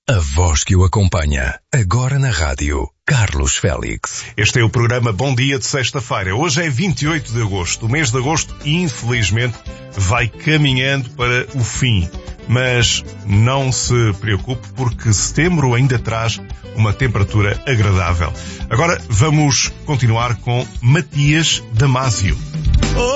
A voz que o acompanha, agora na rádio, Carlos Félix. Este é o programa Bom Dia de sexta-feira. Hoje é 28 de agosto. O mês de agosto, infelizmente, vai caminhando para o fim. Mas não se preocupe, porque setembro ainda traz uma temperatura agradável. Agora vamos continuar com Matias Damasio.